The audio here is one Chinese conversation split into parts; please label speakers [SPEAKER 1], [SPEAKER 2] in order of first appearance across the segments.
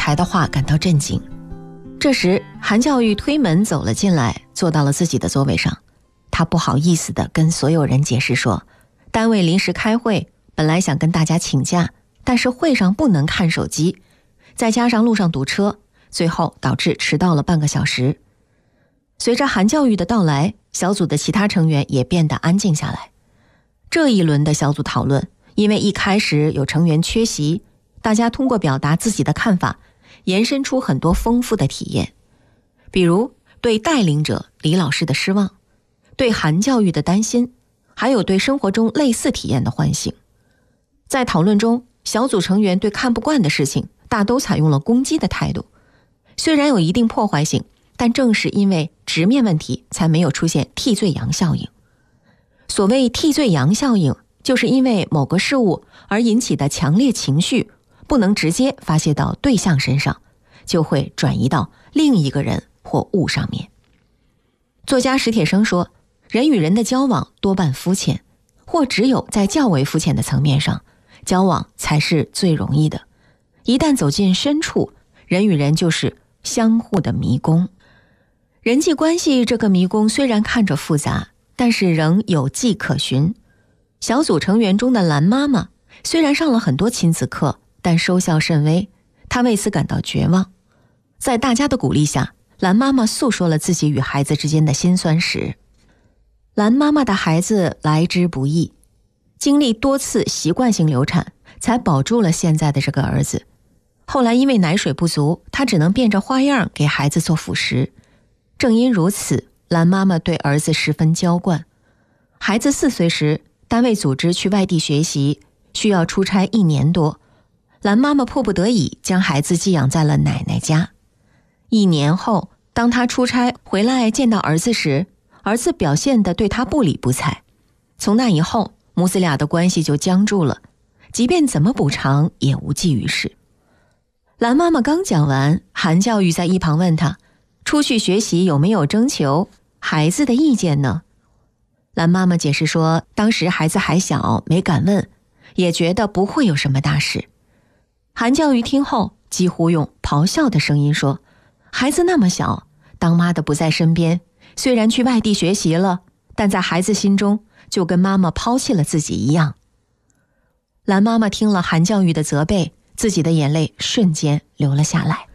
[SPEAKER 1] 才的话感到震惊。这时韩教育推门走了进来，坐到了自己的座位上。他不好意思地跟所有人解释说，单位临时开会，本来想跟大家请假，但是会上不能看手机，再加上路上堵车，最后导致迟到了半个小时。随着韩教育的到来，小组的其他成员也变得安静下来。这一轮的小组讨论，因为一开始有成员缺席，大家通过表达自己的看法，延伸出很多丰富的体验，比如对带领者李老师的失望，对韩教育的担心，还有对生活中类似体验的唤醒。在讨论中，小组成员对看不惯的事情大都采用了攻击的态度，虽然有一定破坏性，但正是因为直面问题，才没有出现替罪羊效应。所谓替罪羊效应，就是因为某个事物而引起的强烈情绪不能直接发泄到对象身上，就会转移到另一个人或物上面。作家史铁生说，人与人的交往多半肤浅，或只有在较为肤浅的层面上，交往才是最容易的。一旦走进深处，人与人就是相互的迷宫。人际关系这个迷宫虽然看着复杂，但是仍有迹可循。小组成员中的蓝妈妈虽然上了很多亲子课，但收效甚微，她为此感到绝望。在大家的鼓励下，蓝妈妈诉说了自己与孩子之间的辛酸史。蓝妈妈的孩子来之不易，经历多次习惯性流产，才保住了现在的这个儿子。后来因为奶水不足，她只能变着花样给孩子做辅食。正因如此，蓝妈妈对儿子十分娇惯。孩子4岁时，单位组织去外地学习，需要出差1年多，蓝妈妈迫不得已将孩子寄养在了奶奶家。1年后，当她出差回来见到儿子时，儿子表现得对她不理不睬。从那以后，母子俩的关系就僵住了，即便怎么补偿也无济于事。蓝妈妈刚讲完，韩教育在一旁问她，出去学习有没有征求孩子的意见呢？蓝妈妈解释说，当时孩子还小，没敢问，也觉得不会有什么大事。韩教育听后几乎用咆哮的声音说，孩子那么小，当妈的不在身边，虽然去外地学习了，但在孩子心中就跟妈妈抛弃了自己一样。蓝妈妈听了韩教育的责备，自己的眼泪瞬间流了下来。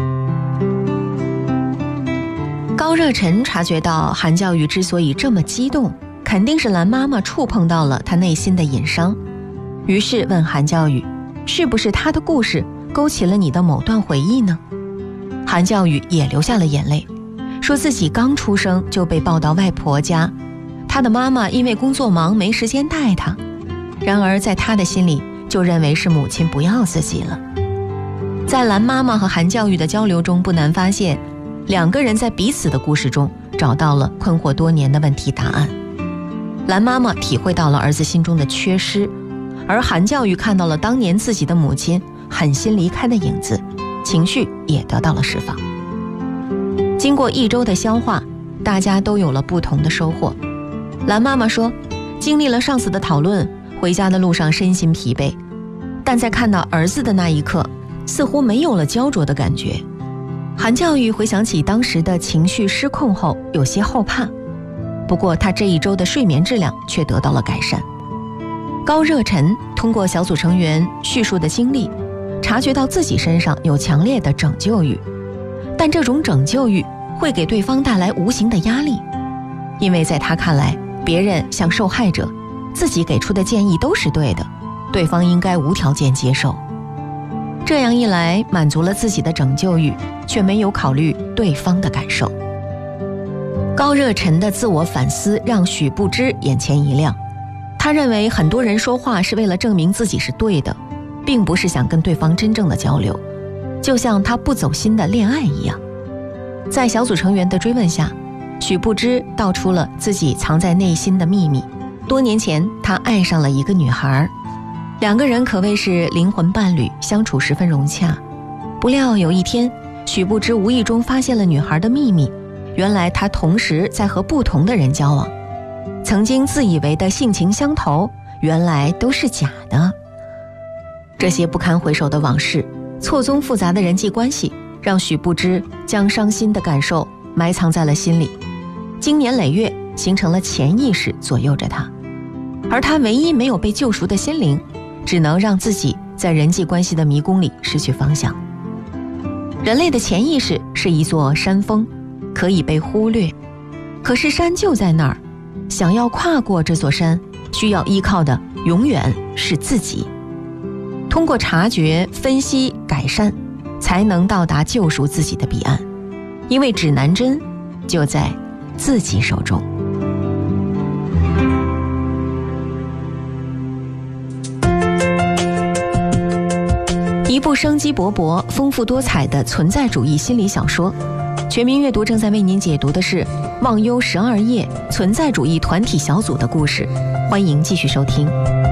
[SPEAKER 1] 高热忱察觉到韩教育之所以这么激动，肯定是蓝妈妈触碰到了他内心的隐伤，于是问韩教育，是不是他的故事勾起了你的某段回忆呢？韩教育也流下了眼泪，说自己刚出生就被抱到外婆家，他的妈妈因为工作忙没时间带他，然而在他的心里就认为是母亲不要自己了。在蓝妈妈和韩教育的交流中，不难发现两个人在彼此的故事中找到了困惑多年的问题答案。蓝妈妈体会到了儿子心中的缺失，而韩教育看到了当年自己的母亲狠心离开的影子，情绪也得到了释放。经过1周的消化，大家都有了不同的收获。蓝妈妈说，经历了上次的讨论，回家的路上身心疲惫，但在看到儿子的那一刻，似乎没有了焦灼的感觉。韩教育回想起当时的情绪失控后，有些后怕，不过他这1周的睡眠质量却得到了改善。高热忱通过小组成员叙述的经历，察觉到自己身上有强烈的拯救欲，但这种拯救欲会给对方带来无形的压力，因为在他看来，别人像受害者，自己给出的建议都是对的，对方应该无条件接受。这样一来，满足了自己的拯救欲，却没有考虑对方的感受。高热忱的自我反思让许不知眼前一亮，他认为很多人说话是为了证明自己是对的，并不是想跟对方真正的交流，就像他不走心的恋爱一样。在小组成员的追问下，许不知道出了自己藏在内心的秘密。多年前，他爱上了一个女孩，2个人可谓是灵魂伴侣，相处十分融洽。不料有一天，许不知无意中发现了女孩的秘密，原来她同时在和不同的人交往，曾经自以为的性情相投，原来都是假的。这些不堪回首的往事， 错综复杂的人际关系让许不知将伤心的感受埋藏在了心里，经年累月形成了潜意识左右着他，而他唯一没有被救赎的心灵，只能让自己在人际关系的迷宫里失去方向。人类的潜意识是一座山峰，可以被忽略，可是山就在那儿，想要跨过这座山，需要依靠的永远是自己。通过察觉、分析、改善，才能到达救赎自己的彼岸，因为指南针就在自己手中。一部生机勃勃、丰富多彩的存在主义心理小说，全民阅读正在为您解读的是《忘忧12夜》存在主义团体小组的故事，欢迎继续收听。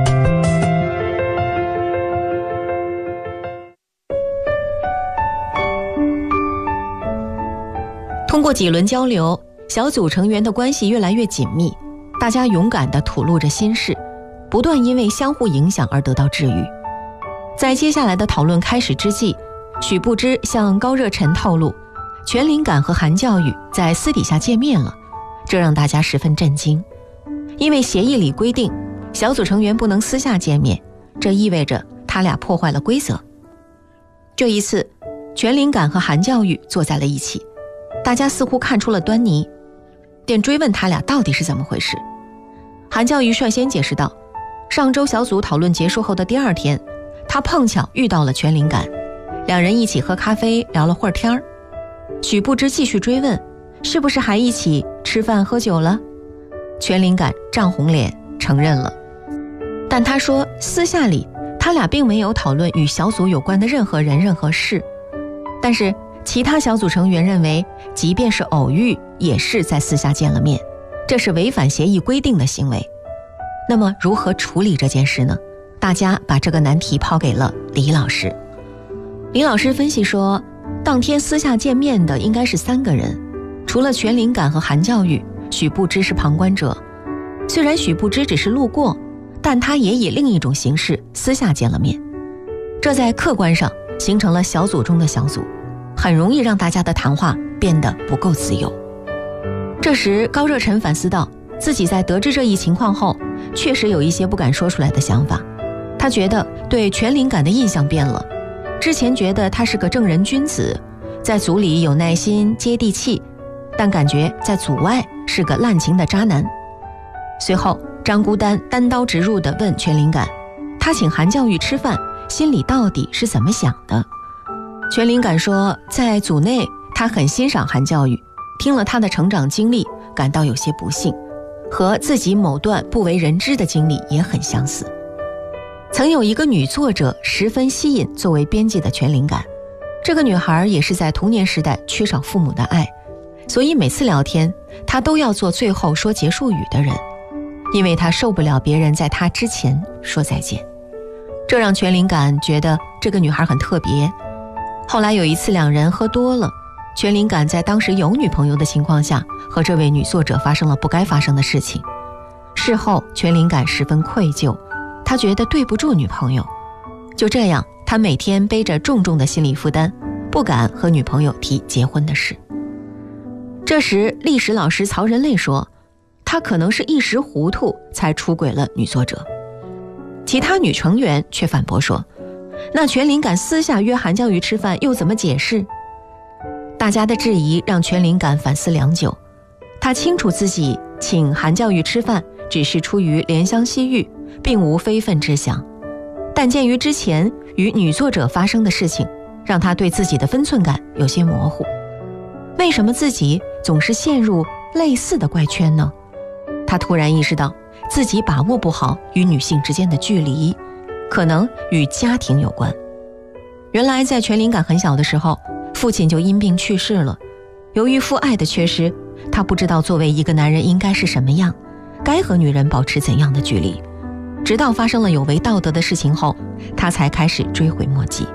[SPEAKER 1] 通过几轮交流，小组成员的关系越来越紧密，大家勇敢地吐露着心事，不断因为相互影响而得到治愈。在接下来的讨论开始之际，许不知向高热忱透露，全灵感和韩教育在私底下见面了，这让大家十分震惊。因为协议里规定，小组成员不能私下见面，这意味着他俩破坏了规则。这一次，全灵感和韩教育坐在了一起，大家似乎看出了端倪，便追问他俩到底是怎么回事。韩教育率先解释道，上周小组讨论结束后的第2天，他碰巧遇到了全灵感，两人一起喝咖啡聊了会儿天儿。许不知继续追问，是不是还一起吃饭喝酒了？全灵感涨红脸承认了，但他说私下里他俩并没有讨论与小组有关的任何人任何事。但是其他小组成员认为，即便是偶遇也是在私下见了面，这是违反协议规定的行为。那么如何处理这件事呢？大家把这个难题抛给了李老师。李老师分析说，当天私下见面的应该是3个人，除了全灵感和韩教育，许不知是旁观者。虽然许不知只是路过，但他也以另一种形式私下见了面，这在客观上形成了小组中的小组，很容易让大家的谈话变得不够自由。这时高热忱反思到，自己在得知这一情况后，确实有一些不敢说出来的想法。他觉得对全灵感的印象变了，之前觉得他是个正人君子，在组里有耐心接地气，但感觉在组外是个滥情的渣男。随后张孤单单刀直入地问全灵感，他请韩教育吃饭，心里到底是怎么想的？全灵感说，在组内他很欣赏韩教育，听了他的成长经历感到有些不幸，和自己某段不为人知的经历也很相似。曾有一个女作者十分吸引作为编辑的全灵感，这个女孩也是在童年时代缺少父母的爱，所以每次聊天她都要做最后说结束语的人，因为她受不了别人在她之前说再见。这让全灵感觉得这个女孩很特别。后来有一次两人喝多了，全灵感在当时有女朋友的情况下和这位女作者发生了不该发生的事情。事后全灵感十分愧疚，他觉得对不住女朋友。就这样，他每天背着重重的心理负担，不敢和女朋友提结婚的事。这时历史老师曹仁类说，他可能是一时糊涂才出轨了女作者。其他女成员却反驳说，那全灵感私下约韩教育吃饭又怎么解释？大家的质疑让全灵感反思良久，他清楚自己请韩教育吃饭只是出于怜香惜玉，并无非分之想，但鉴于之前与女作者发生的事情，让他对自己的分寸感有些模糊。为什么自己总是陷入类似的怪圈呢？他突然意识到自己把握不好与女性之间的距离，可能与家庭有关。原来在全灵感很小的时候，父亲就因病去世了。由于父爱的缺失，他不知道作为一个男人应该是什么样，该和女人保持怎样的距离。直到发生了有违道德的事情后，他才开始追悔莫及。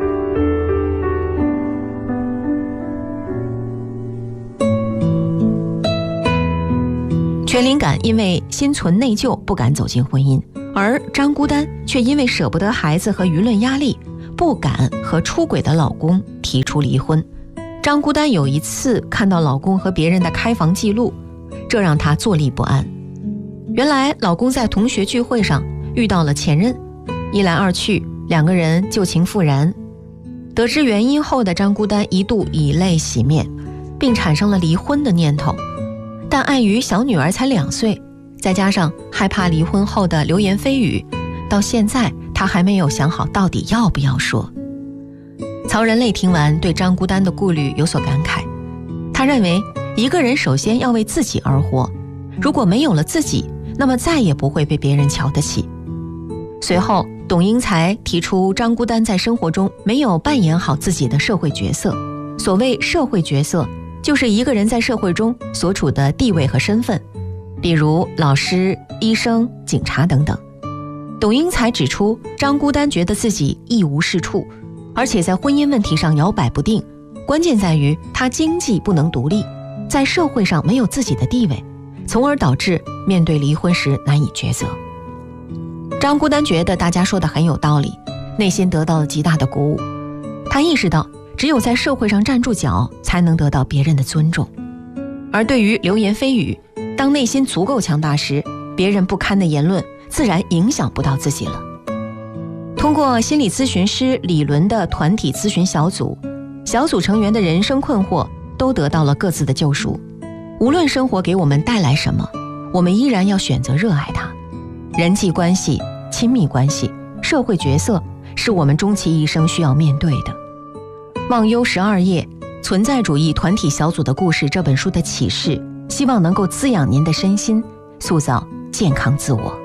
[SPEAKER 1] 全灵感因为心存内疚不敢走进婚姻，而张孤单却因为舍不得孩子和舆论压力， 不敢和出轨的老公提出离婚。张孤单有一次看到老公和别人的开房记录，这让她坐立不安。原来老公在同学聚会上遇到了前任，一来二去，两个人旧情复燃。得知原因后的张孤单一度以泪洗面，并产生了离婚的念头。但碍于小女儿才2岁，再加上害怕离婚后的流言蜚语，到现在她还没有想好到底要不要说。曹仁类听完对张孤单的顾虑有所感慨，他认为一个人首先要为自己而活，如果没有了自己，那么再也不会被别人瞧得起。随后董英才提出张孤单在生活中没有扮演好自己的社会角色。所谓社会角色，就是一个人在社会中所处的地位和身份，比如老师、医生、警察等等。董英才指出，张孤单觉得自己一无是处，而且在婚姻问题上摇摆不定，关键在于他经济不能独立，在社会上没有自己的地位，从而导致面对离婚时难以抉择。张孤单觉得大家说的很有道理，内心得到了极大的鼓舞。他意识到，只有在社会上站住脚，才能得到别人的尊重。而对于流言蜚语，当内心足够强大时，别人不堪的言论自然影响不到自己了。通过心理咨询师李伦的团体咨询小组，小组成员的人生困惑都得到了各自的救赎。无论生活给我们带来什么，我们依然要选择热爱它。人际关系、亲密关系、社会角色是我们终其一生需要面对的。忘忧12夜，存在主义团体小组的故事这本书的启示，希望能够滋养您的身心，塑造健康自我。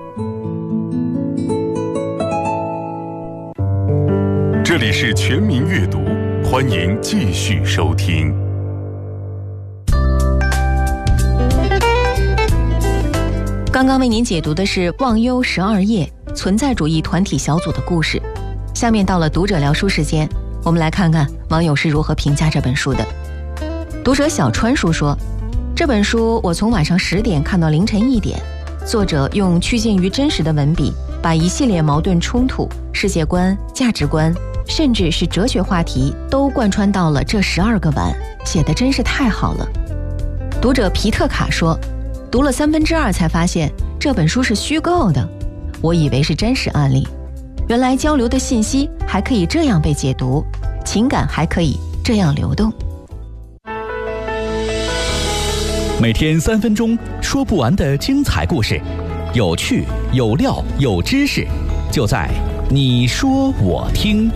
[SPEAKER 2] 这里是全民阅读，欢迎继续收听。
[SPEAKER 1] 刚刚为您解读的是忘忧12夜，存在主义团体小组的故事。下面到了读者聊书时间，我们来看看网友是如何评价这本书的。读者小川叔说，这本书我从晚上10点看到凌晨1点，作者用趋近于真实的文笔，把一系列矛盾冲突、世界观、价值观，甚至是哲学话题都贯穿到了这12个晚，写得真是太好了。读者皮特卡说，读了2/3才发现这本书是虚构的，我以为是真实案例，原来交流的信息还可以这样被解读，情感还可以这样流动。
[SPEAKER 3] 每天3分钟，说不完的精彩故事，有趣有料有知识，就在你说我听。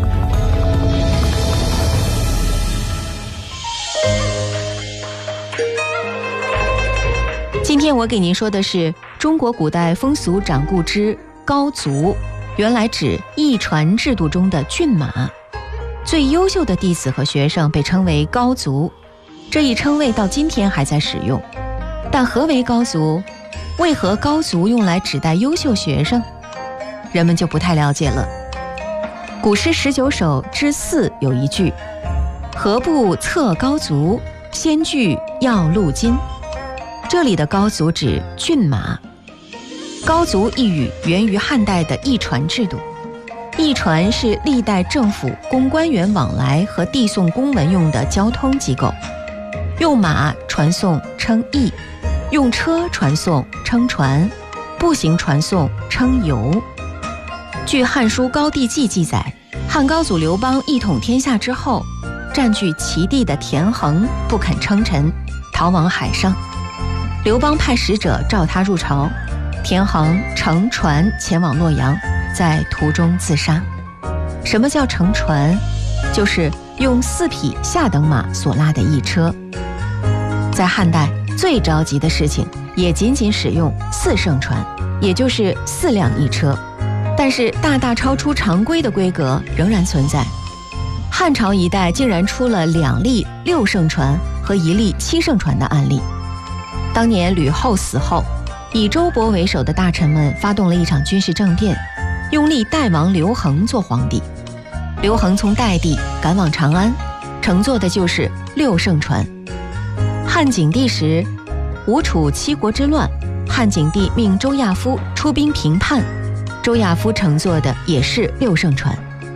[SPEAKER 1] 今天我给您说的是中国古代风俗掌故之高族，原来指驿传制度中的骏马。最优秀的弟子和学生被称为高族，这一称谓到今天还在使用。但何为高族？为何高族用来指代优秀学生？人们就不太了解了。古诗19首之4有一句：何不测高足，先具要路金。这里的高足指骏马。高足一语源于汉代的驿传制度。驿传是历代政府供官员往来和递送公文用的交通机构，用马传送称驿，用车传送称传，步行传送称游。据《汉书·高帝纪》记载，汉高祖刘邦一统天下之后，占据齐地的田横不肯称臣，逃往海上。刘邦派使者召他入朝，田横乘船前往洛阳，在途中自杀。什么叫乘船？就是用4匹下等马所拉的驿车。在汉代，最着急的事情也仅仅使用4乘船，也就是4辆驿车，但是大大超出常规的规格仍然存在。汉朝一代竟然出了2例6乘船和1例7乘船的案例。当年吕后死后，以周勃为首的大臣们发动了一场军事政变，拥立代王刘恒做皇帝。刘恒从代地赶往长安，乘坐的就是6乘船。汉景帝时，吴楚七国之乱，汉景帝命周亚夫出兵平叛，周亚夫乘坐的也是6乘船。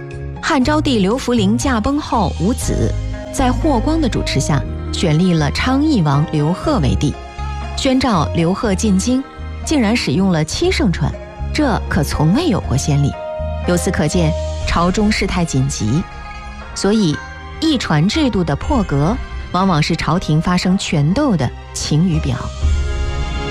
[SPEAKER 1] 汉昭帝刘弗陵驾崩后无子，在霍光的主持下，选立了昌邑王刘贺为帝，宣召刘贺进京，竟然使用了7圣传，这可从未有过先例。由此可见，朝中事态紧急，所以议传制度的破格，往往是朝廷发生权斗的晴雨表。